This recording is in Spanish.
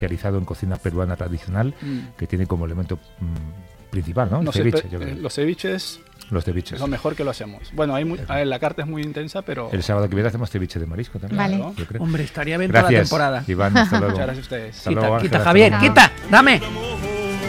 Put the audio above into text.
especializado en cocina peruana tradicional, que tiene como elemento principal, ¿no? No sé, ceviche, yo creo. Los ceviches Es lo mejor que lo hacemos. Bueno, a ver, la carta es muy intensa, pero... El sábado que viene hacemos ceviche de marisco también. Vale. Yo creo. Hombre, estaría bien toda la Gracias, temporada. Iván, hasta luego. Muchas gracias a ustedes. Hasta luego, Quita, Ángela, Javier, hasta luego. quita, dame.